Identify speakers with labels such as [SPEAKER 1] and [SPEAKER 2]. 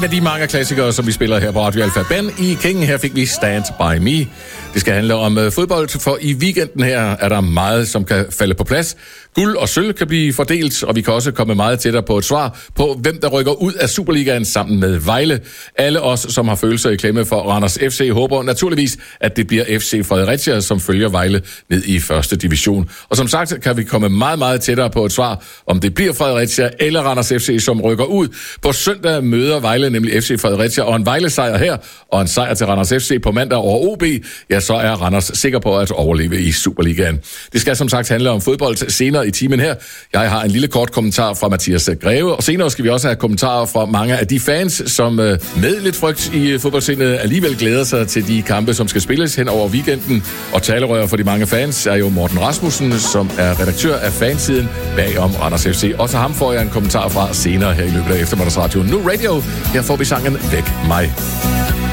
[SPEAKER 1] af de mange klassikere, som vi spiller her på Radio Alpha. Ben i King, her fik vi Stand By Me. Det skal handle om fodbold, for i weekenden her er der meget, som kan falde på plads. Guld og sølv kan blive fordelt, og vi kan også komme meget tættere på et svar på, hvem der rykker ud af Superligaen sammen med Vejle. Alle os, som har følelser i klemme for Randers FC, håber naturligvis, at det bliver FC Fredericia, som følger Vejle ned i første division. Og som sagt, kan vi komme meget, meget tættere på et svar, om det bliver Fredericia eller Randers FC, som rykker ud. På søndag møder Vejle nemlig FC Fredericia, og en Vejle-sejr her, og en sejr til Randers FC på mandag over OB, ja, så er Randers sikker på at overleve i Superligaen. Det skal som sagt handle om fodbold senere i timen her. Jeg har en lille kort kommentar fra Mathias Greve, og senere skal vi også have kommentarer fra mange af de fans, som med lidt frygt i fodboldscenen alligevel glæder sig til de kampe, som skal spilles hen over weekenden. Og talerør for de mange fans er jo Morten Rasmussen, som er redaktør af fansiden bagom Randers FC. Også ham får jeg en kommentar fra senere her i løbet af eftermiddagsradioen Nu Radio. Her får vi sangen Væk mig.